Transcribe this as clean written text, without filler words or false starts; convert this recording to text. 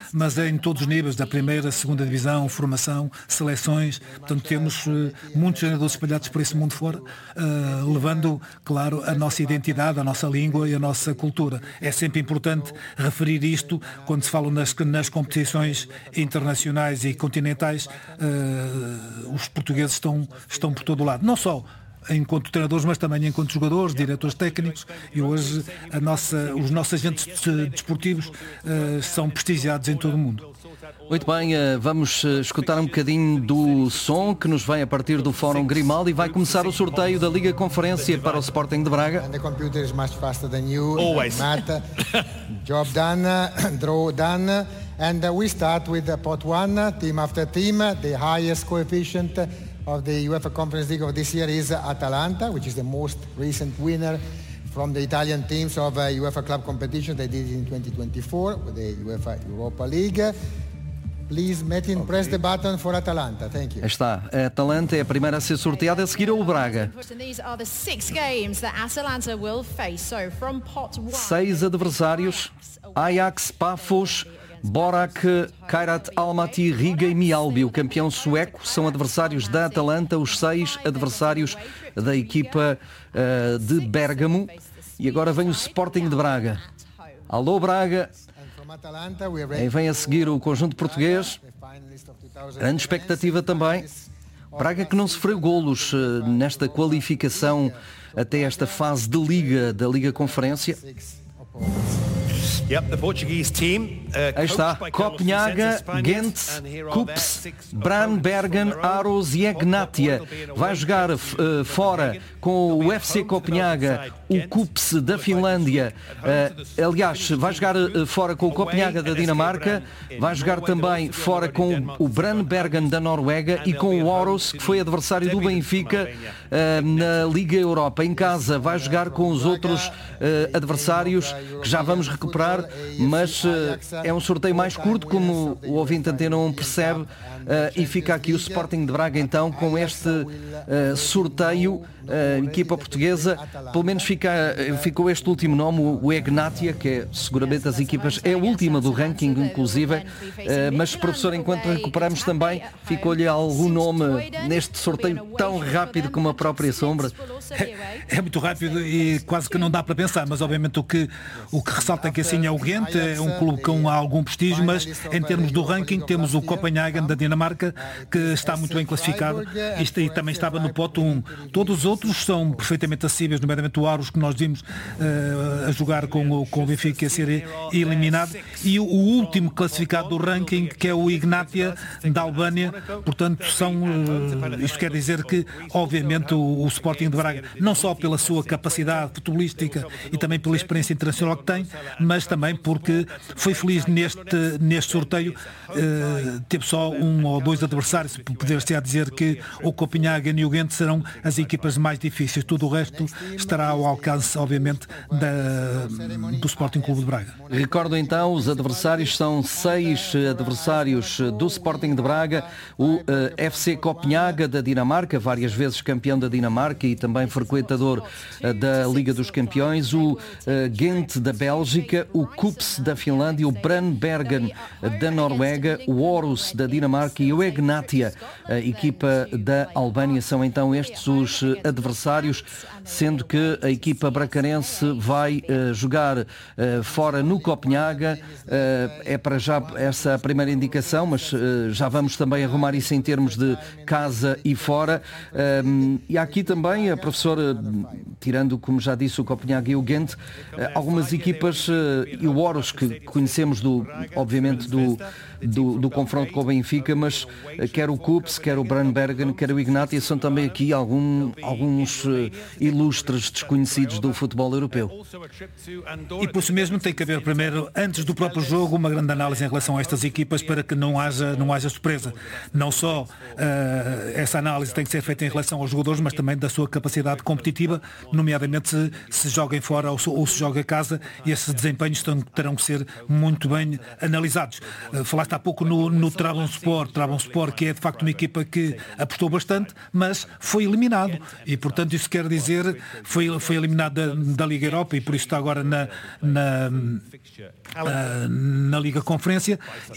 mas é em todos os níveis, da primeira, segunda divisão, formação, seleções. Portanto, temos muitos treinadores espalhados por esse mundo fora, levando, claro, a nossa identidade, a nossa língua e a nossa cultura. É sempre importante referir isto quando se fala nas competições internacionais e continentais. Os portugueses estão por todo o lado. Não só enquanto treinadores, mas também enquanto jogadores, diretores técnicos, e hoje os nossos agentes desportivos são prestigiados em todo o mundo. Muito bem, vamos escutar um bocadinho do som que nos vem a partir do Fórum Grimaldi e vai começar o sorteio da Liga Conferência para o Sporting de Braga. And the computer is much faster than you. Always. Matt, job done, draw done. And we start with pot 1, team after team. The highest coefficient of the UEFA Conference League of this year is Atalanta, which is the most recent winner from the Italian teams of UEFA club competition. They did it in 2024 with the UEFA Europa League. Please, Metin, press the button for Atalanta. Thank you. Está, a Atalanta é a primeira a ser sorteada, a seguir o Braga. 6 adversários: Ajax, Pafos, Borac, Kairat Almaty, Riga e Mjällby. O campeão sueco são adversários da Atalanta, os 6 adversários da equipa de Bérgamo. E agora vem o Sporting de Braga. Alô Braga. Aí vem a seguir o conjunto português. Grande expectativa também. Braga que não sofreu golos nesta qualificação até esta fase de Liga, da Liga Conferência. Aí está, Copenhaga, Ghent, Kups, Brann, Bergen, Aros e Egnatia. Vai jogar fora com o FC Copenhaga, o Kups da Finlândia. Aliás, vai jogar fora com o Copenhaga da Dinamarca. Vai jogar também fora com o Brann Bergen da Noruega e com o Aros, que foi adversário do Benfica na Liga Europa. Em casa vai jogar com os outros adversários que já vamos recuperar, mas é um sorteio mais curto, como o ouvinte Antena 1 percebe, e fica aqui o Sporting de Braga então com este sorteio. Equipa portuguesa, pelo menos ficou este último nome, o Egnatia, que é seguramente as equipas, é a última do ranking inclusive, mas professor, enquanto recuperamos também, ficou-lhe algum nome neste sorteio tão rápido como a própria sombra? É muito rápido e quase que não dá para pensar, mas obviamente o que ressalta que assim é o Ghent, é um clube com algum prestígio, mas em termos do ranking temos o Copenhagen da Dinamarca, que está muito bem classificado e também estava no pote 1. Todos os outros são perfeitamente acessíveis, nomeadamente o Aros, que nós vimos a jogar com o Benfica a ser eliminado, e o último classificado do ranking, que é o Ignatia da Albânia. Portanto, isto quer dizer que obviamente o Sporting de Braga, não só pela sua capacidade futebolística e também pela experiência internacional que tem, mas também porque foi feliz neste sorteio, teve só 1 ou 2 adversários. Poder-se a dizer que o Copenhagen e o Ghent serão as equipas mais difíceis. Tudo o resto estará ao alcance, obviamente, do Sporting Clube de Braga. Recordo então, os adversários são 6 adversários do Sporting de Braga: o FC Copenhaga da Dinamarca, várias vezes campeão da Dinamarca e também frequentador da Liga dos Campeões, o Ghent da Bélgica, o Kups da Finlândia, o Brann Bergen da Noruega, o Aarhus da Dinamarca e o Egnatia, a equipa da Albânia. São então estes os adversários, sendo que a equipa bracarense vai jogar fora no Copenhaga. É para já essa a primeira indicação, mas já vamos também arrumar isso em termos de casa e fora. E há aqui também, a professora, tirando, como já disse, o Copenhaga e o Ghent, algumas equipas, e o Aros, que conhecemos obviamente do confronto com o Benfica, mas quer o Kups, quer o Brann Bergen, quer o Ignatia, são também aqui alguns ilustres desconhecidos do futebol europeu. E por isso mesmo tem que haver primeiro, antes do próprio jogo, uma grande análise em relação a estas equipas, para que não haja surpresa. Não só essa análise tem que ser feita em relação aos jogadores, mas também da sua capacidade competitiva, nomeadamente se joguem fora ou se joga a casa, e esses desempenhos terão que ser muito bem analisados. Falaste há pouco no Trabzonspor, que é de facto uma equipa que apostou bastante, mas foi eliminado, e portanto isso quer dizer foi eliminado da Liga Europa e por isso está agora na Liga Conferência.